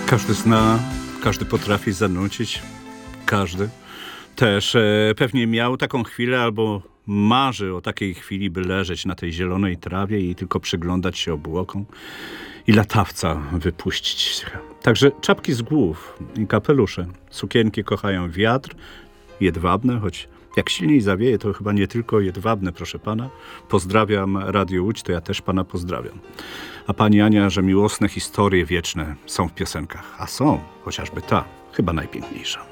Każdy zna, każdy potrafi zanucić, każdy też pewnie miał taką chwilę albo marzy o takiej chwili, by leżeć na tej zielonej trawie i tylko przyglądać się obłokom i latawca wypuścić. Także czapki z głów i kapelusze, sukienki kochają wiatr, jedwabne, choć jak silniej zawieje, to chyba nie tylko jedwabne, proszę pana. Pozdrawiam Radio Łódź, to ja też pana pozdrawiam. A pani Ania, że miłosne historie wieczne są w piosenkach. A są, chociażby ta, chyba najpiękniejsza.